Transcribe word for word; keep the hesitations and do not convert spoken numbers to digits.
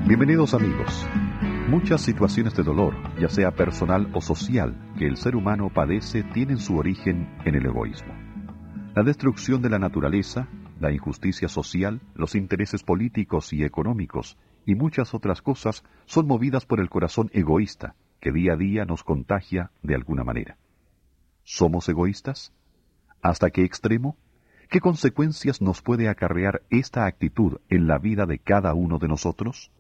Bienvenidos amigos. Muchas situaciones de dolor, ya sea personal o social, que el ser humano padece tienen su origen en el egoísmo. La destrucción de la naturaleza, la injusticia social, los intereses políticos y económicos y muchas otras cosas son movidas por el corazón egoísta, que día a día nos contagia de alguna manera. ¿Somos egoístas? ¿Hasta qué extremo? ¿Qué consecuencias nos puede acarrear esta actitud en la vida de cada uno de nosotros?